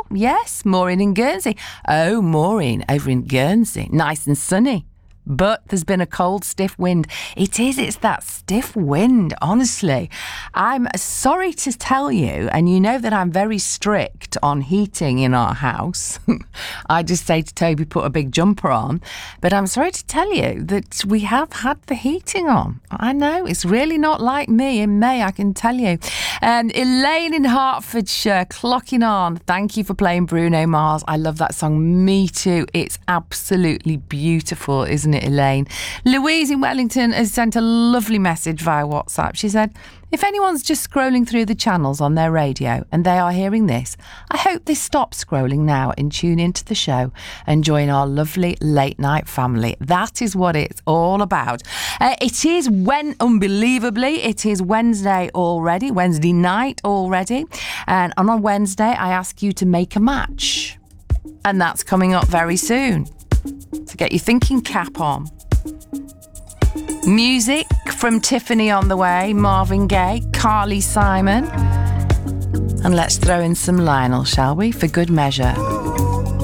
yes, Maureen in Guernsey. Oh, Maureen over in Guernsey. Nice and sunny. But there's been a cold, stiff wind. It's that stiff wind, honestly. I'm sorry to tell you, and you know that I'm very strict on heating in our house. I just say to Toby, put a big jumper on. But I'm sorry to tell you that we have had the heating on. I know, it's really not like me in May, I can tell you. Elaine in Hertfordshire, clocking on. Thank you for playing Bruno Mars. I love that song. Me too. It's absolutely beautiful, isn't it, Elaine? Louise in Wellington has sent a lovely message via WhatsApp. She said, if anyone's just scrolling through the channels on their radio and they are hearing this, I hope they stop scrolling now and tune into the show and join our lovely late night family. That is what it's all about. Unbelievably, it is Wednesday already, Wednesday night already. And on a Wednesday, I ask you to make a match. And that's coming up very soon. So get your thinking cap on. Music from Tiffany on the way, Marvin Gaye, Carly Simon. And let's throw in some Lionel, shall we, for good measure.